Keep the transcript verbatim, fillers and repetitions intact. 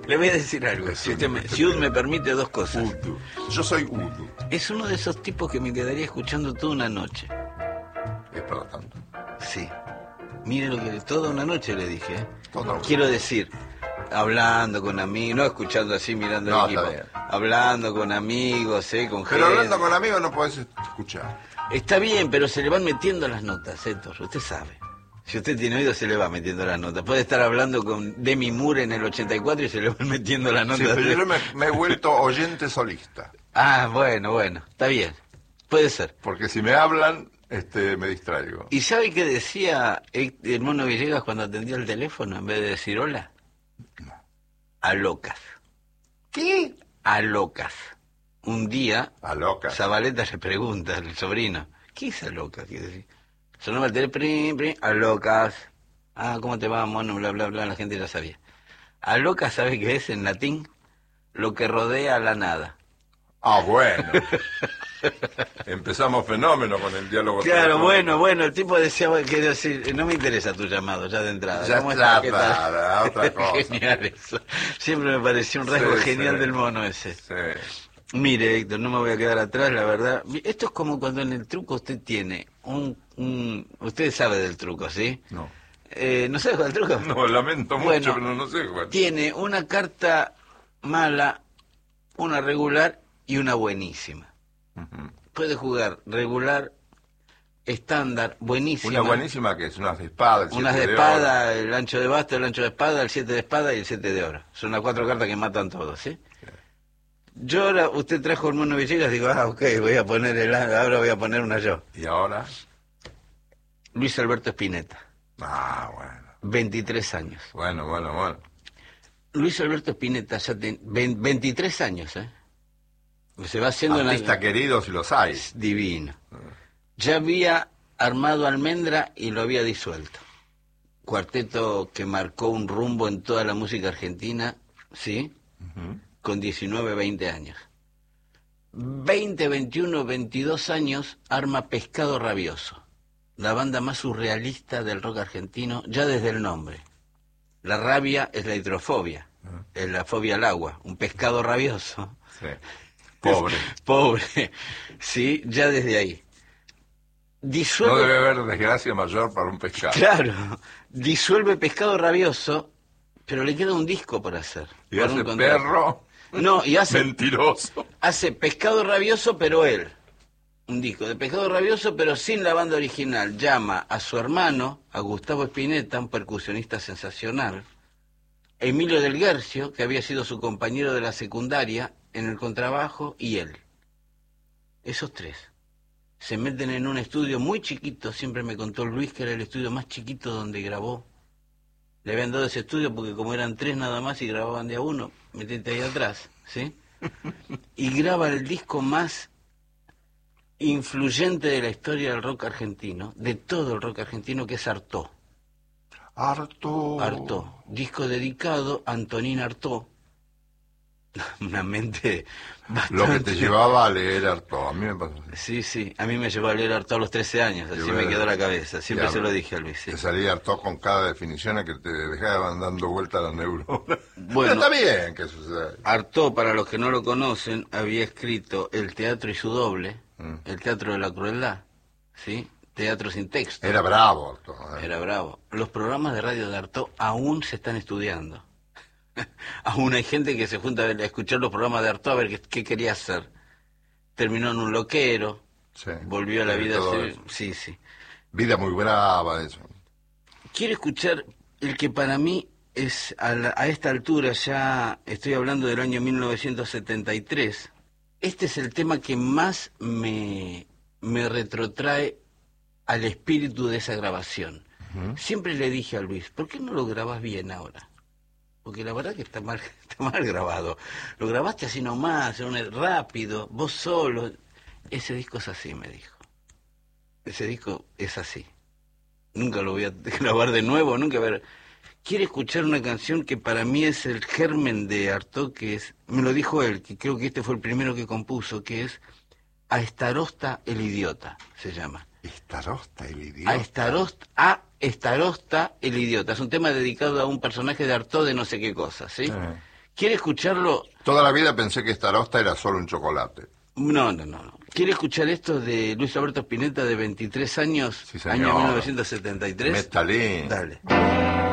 Le voy a decir algo, si usted me, si usted me permite dos cosas. Udo. Yo soy Udo. Es uno de esos tipos que me quedaría escuchando toda una noche. Es para tanto. Sí. Mire lo que... Toda una noche le dije, ¿eh? Toda una Quiero decir, hablando con amigos, no escuchando así, mirando No, el equipo. está bien. Hablando con amigos, ¿eh? Con Pero gente. hablando con amigos no podés escuchar. Está bien, pero se le van metiendo las notas, Héctor, usted sabe. Si usted tiene oído, se le va metiendo las notas. Puede estar hablando con Demi Moore en el ochenta y cuatro y se le van metiendo las notas. Sí, pero yo me, me he vuelto oyente solista. Ah, bueno, bueno, está bien. Puede ser. Porque si me hablan, este, me distraigo. ¿Y sabe qué decía el Mono Villegas cuando atendía el teléfono en vez de decir hola? No. A locas. ¿Qué? A locas. Un día, A locas. Zabaleta le pregunta al sobrino, ¿qué es a locas? ¿Qué decir? Sonaba el teléfono, prim, prim, a locas. Ah, ¿cómo te va, mono? Bla, bla, bla, la gente ya sabía. A locas, ¿sabe qué es en latín? Lo que rodea a la nada. Ah, bueno. Empezamos fenómeno con el diálogo. Claro, telefónico. bueno, bueno, el tipo decía, bueno, quiero decir, no me interesa tu llamado ya de entrada. Ya ¿Cómo está, estás? ¿Qué tal? para, otra cosa. Genial eso. Siempre me pareció un rasgo Sí, genial sí. del mono ese. Sí. Mire, Héctor, no me voy a quedar atrás, la verdad. Esto es como cuando en el truco usted tiene un... un usted sabe del truco, ¿sí? No. Eh, ¿No sabe jugar al truco? No, lamento mucho, Bueno, pero no sé cuál. Tiene una carta mala, una regular y una buenísima. Ujú. Puede jugar regular, estándar, buenísima. Una buenísima que es unas de espada, el Unas de siete espada, oro. el ancho de basto, el ancho de espada, el siete de espada y el siete de oro. Son las cuatro cartas que matan todos, ¿sí? Yo ahora, usted trajo el Mono Villegas, digo, ah, ok, voy a poner el, ahora voy a poner una yo. ¿Y ahora? Luis Alberto Spinetta, Ah, bueno. veintitrés años. Bueno, bueno, bueno. Luis Alberto Spinetta ya tiene veintitrés años, ¿eh? Se va haciendo una... Artista querido si los hay. Es divino. Ya había armado Almendra y lo había disuelto. Cuarteto que marcó un rumbo en toda la música argentina, ¿sí? Ujú. Con diecinueve, veinte años. veinte, veintiuno, veintidós años arma Pescado Rabioso, la banda más surrealista del rock argentino, ya desde el nombre. La rabia es la hidrofobia, es la fobia al agua, un pescado rabioso. Sí. Pobre. Pobre, sí, ya desde ahí. Disuelve, No debe haber desgracia mayor para un pescado. claro, disuelve Pescado Rabioso, pero le queda un disco por hacer. Y por hace un contrato. perro. No, y hace, Mentiroso. hace Pescado Rabioso, pero él. Un disco de Pescado Rabioso, pero sin la banda original. Llama a su hermano, a Gustavo Spinetta, un percusionista sensacional, Emilio Del Guercio, que había sido su compañero de la secundaria, en el contrabajo, y él. Esos tres. Se meten en un estudio muy chiquito, siempre me contó Luis que era el estudio más chiquito donde grabó. Le habían dado ese estudio porque como eran tres nada más y grababan de a uno, metete ahí atrás, ¿sí? Y graba el disco más influyente de la historia del rock argentino, de todo el rock argentino, que es Artaud. Harto. Artaud, disco dedicado a Antonín Artaud. Una mente bastante... Lo que te llevaba a leer harto. A mí me pasó así. Sí, sí, a mí me llevó a leer Artaud a los trece años, así Yo me era- quedó la cabeza, siempre Ya, se lo dije a Luis. Sí. Te salía harto con cada definición a que te dejaban dando vuelta a las neuronas. Bueno. Pero está bien que suceda. Artaud, para los que no lo conocen, había escrito El teatro y su doble, Mm. El teatro de la crueldad, ¿sí? Teatro sin texto. Era bravo harto. ¿eh? Era bravo. Los programas de radio de Artaud aún se están estudiando. Aún hay gente que se junta a escuchar los programas de Artaud a ver qué, qué quería hacer. Terminó en un loquero, Sí. volvió a la Sí, vida... todo civil. eso. Sí, sí. Vida muy brava, eso. Quiero escuchar el que para mí es, a, la- a esta altura, ya estoy hablando del año mil novecientos setenta y tres, este es el tema que más me, me retrotrae al espíritu de esa grabación. Ujú. Siempre le dije a Luis, ¿por qué no lo grabás bien ahora? Porque la verdad que está mal, está mal grabado. Lo grabaste así nomás, en un- rápido, vos solo. Ese disco es así, me dijo. Ese disco es así. Nunca lo voy a grabar de nuevo, nunca ver. Quiere escuchar una canción que para mí es el germen de Artaud, que es, me lo dijo él, que creo que este fue el primero que compuso, que es A Estarosta el idiota, se llama. Estarosta el idiota. A Estarosta, a Estarosta el idiota. Es un tema dedicado a un personaje de Artaud de no sé qué cosa, ¿sí? Eh. ¿Quiere escucharlo? Toda la vida pensé que Starosta era solo un chocolate. No, no, no, no. ¿Quiere escuchar esto de Luis Alberto Spinetta, de veintitrés años, Sí, señor. año mil novecientos setenta y tres? Métale. Dale.